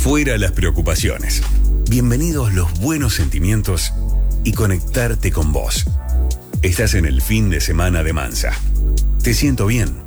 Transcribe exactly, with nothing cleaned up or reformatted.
Fuera las preocupaciones. Bienvenidos los buenos sentimientos y conectarte con vos. Estás en el fin de semana de Mansa. Te siento bien.